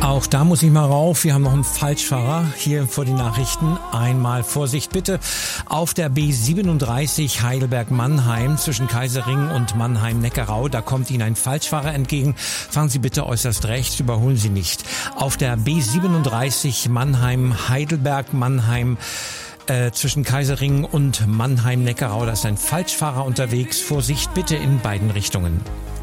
Auch da muss ich mal rauf. Wir haben noch einen Falschfahrer hier vor den Nachrichten. Einmal Vorsicht bitte. Auf der B37 Heidelberg-Mannheim zwischen Kaiserring und Mannheim-Neckarau. Da kommt Ihnen ein Falschfahrer entgegen. Fahren Sie bitte äußerst rechts, überholen Sie nicht. Auf der B37 Mannheim-Heidelberg-Mannheim zwischen Kaiserring und Mannheim-Neckarau. Da ist ein Falschfahrer unterwegs. Vorsicht bitte in beiden Richtungen.